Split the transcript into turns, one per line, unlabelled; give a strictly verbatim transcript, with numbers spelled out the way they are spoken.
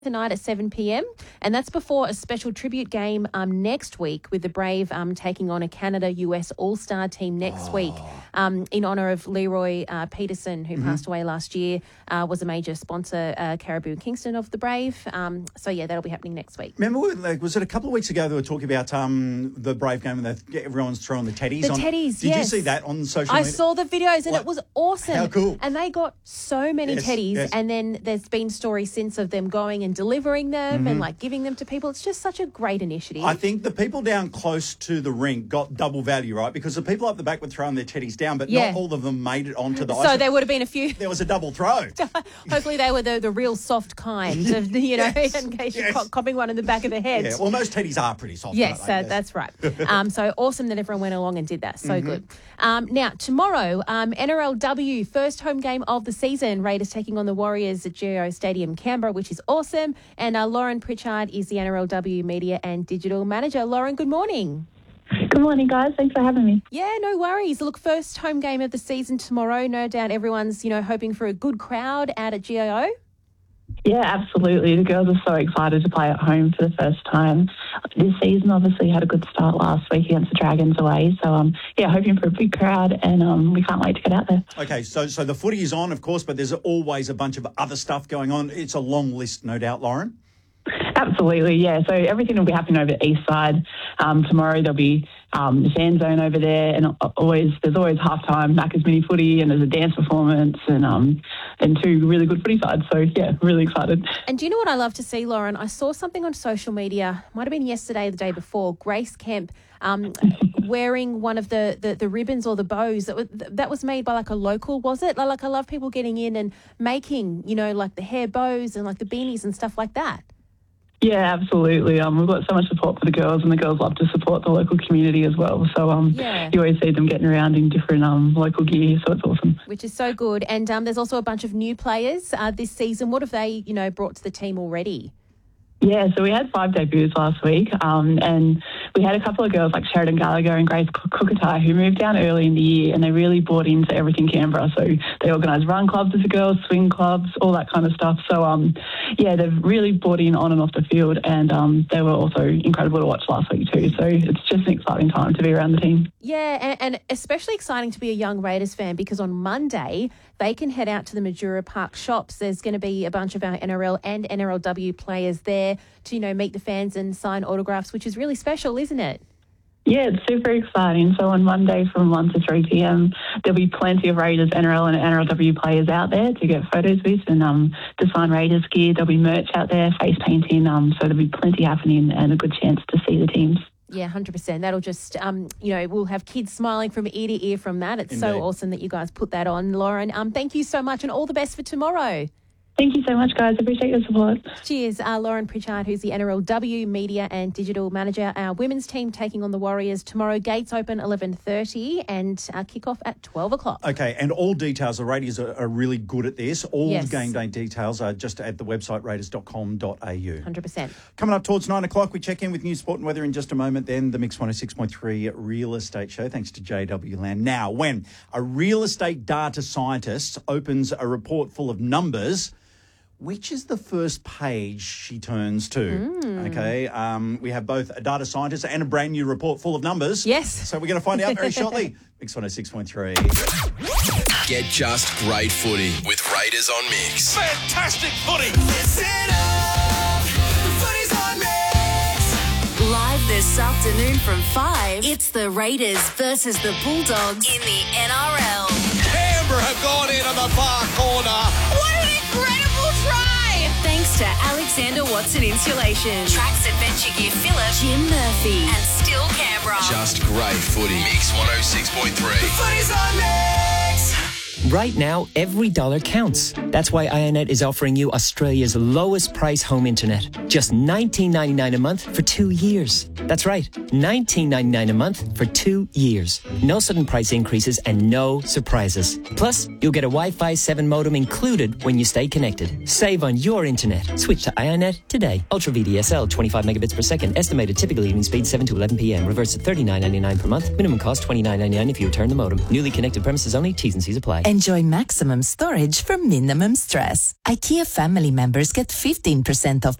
tonight at seven p.m. and that's before a special tribute game um, next week with the Brave um, taking on a Canada-U S All-Star team next oh. week um, in honour of Leroy uh, Peterson, who mm-hmm. passed away last year, uh, was a major sponsor, uh, Caribou Kingston of the Brave. Um, so, yeah, that'll be happening next week.
Remember, like, was it a couple of weeks ago they were talking about um, the Brave game and they, everyone's throwing the teddies
the
on?
The teddies,
Did
yes.
you see that on social
I
media?
I saw the videos and
what?
It was awesome.
How cool.
And they got so many
yes,
teddies
yes.
and then there's been stories since of them going and delivering them mm-hmm. and, like, giving them to people. It's just such a great initiative.
I think the people down close to the rink got double value, right? Because the people up the back were throwing their teddies down, but
yeah.
not all of them made it onto the
so
ice.
So there would have been a few.
There was a double throw.
Hopefully they were the, the real soft kind, of, you know, yes. in case yes. you're copping one in the back of the head.
Yeah, well, most teddies are pretty soft.
Yes,
aren't they?
uh,
yes.
that's right. um, so awesome that everyone went along and did that. So
mm-hmm.
good. Um, now, tomorrow, um, N R L W, first home game of the season. Raiders taking on the Warriors at G O Stadium, Canberra, which is awesome. And uh, Lauren Pritchard is the N R L W Media and Digital Manager. Lauren, good morning.
Good morning, guys. Thanks for having me.
Yeah, no worries. Look, first home game of the season tomorrow. No doubt everyone's, you know, hoping for a good crowd out at G O O.
Yeah, absolutely. The girls are so excited to play at home for the first time. This season obviously had a good start last week against the Dragons away. So, um, yeah, hoping for a big crowd and um, we can't wait to get out there.
Okay, so so the footy is on, of course, but there's always a bunch of other stuff going on. It's a long list, no doubt, Lauren.
Absolutely, yeah. So everything will be happening over the east side. Um, tomorrow there'll be um, the sand zone over there, and always there's always halftime Macca's mini footy, and there's a dance performance, and um, and two really good footy sides. So yeah, really excited.
And do you know what I love to see, Lauren? I saw something on social media. Might have been yesterday, or the day before. Grace Kemp um, wearing one of the, the, the ribbons or the bows that was, that was made by like a local, was it? Like I love people getting in and making, you know, like the hair bows and like the beanies and stuff like that.
Yeah, absolutely. Um, we've got so much support for the girls, and the girls love to support the local community as well. So um,
yeah.
you always see them getting around in different um, local gear, so it's awesome.
Which is so good. And um, there's also a bunch of new players uh, this season. What have they, you know, brought to the team already?
Yeah, so we had five debuts last week, um, and we had a couple of girls like Sheridan Gallagher and Grace Kukatai who moved down early in the year, and they really bought into everything Canberra. So they organised run clubs as a girls, swing clubs, all that kind of stuff. So, um, yeah, they've really bought in on and off the field, and um, they were also incredible to watch last week too. So it's just an exciting time to be around the team.
Yeah, and, and especially exciting to be a young Raiders fan because on Monday they can head out to the Majura Park shops. There's going to be a bunch of our N R L and N R L W players there to, you know, meet the fans and sign autographs, which is really special, isn't it?
Yeah, it's super exciting. So on Monday from one to three p.m, there'll be plenty of Raiders N R L and N R L W players out there to get photos with and um, to sign Raiders gear. There'll be merch out there, face painting, um, so there'll be plenty happening and a good chance to see the teams.
Yeah, one hundred percent. That'll just, um, you know, we'll have kids smiling from ear to ear from that. It's
Indeed.
So awesome that you guys put that on. Lauren, um, thank you so much and all the best for tomorrow.
Thank you so much, guys. Appreciate your support.
Cheers. Uh, Lauren Pritchard, who's the N R L W Media and Digital Manager. Our women's team taking on the Warriors tomorrow. Gates open eleven thirty and uh, kick-off at twelve o'clock.
Okay, and all details, the Raiders are, are really good at this. All
yes.
game day details are just at the website raiders dot com dot a u.
one hundred percent.
Coming up towards nine o'clock, we check in with news, sport and weather in just a moment. Then the Mix one oh six point three Real Estate Show, thanks to J W Land. Now, when a real estate data scientist opens a report full of numbers, which is the first page she turns to?
Mm.
Okay, um, we have both a data scientist and a brand new report full of numbers.
Yes.
So we're going to find out very shortly. Mix one oh six point three.
Get just great footy with Raiders on Mix.
Fantastic footy.
Listen up. The footy's on Mix.
Live this afternoon from five, it's the Raiders versus the Bulldogs in the N R L.
Canberra have gone into the far corner.
What an incredible try! Thanks to Alexander Watson Insulation, Trax Adventure Gear Phillip, Jim Murphy, and Still Canberra.
Just great footy. Mix one oh six point three.
The footy's on Mix.
Right now, every dollar counts. That's why Ionet is offering you Australia's lowest price home internet. Just nineteen ninety-nine a month for two years. That's right, nineteen ninety-nine a month for two years. No sudden price increases and no surprises. Plus, you'll get a Wi-Fi seven modem included when you stay connected. Save on your internet. Switch to Ionet today. Ultra V D S L, twenty-five megabits per second. Estimated typical evening speed seven to eleven p.m. Reverse to thirty-nine ninety-nine per month. Minimum cost twenty-nine ninety-nine if you return the modem. Newly connected premises only. T's and C's apply.
Enjoy maximum storage for minimum stress. IKEA family members get fifteen percent off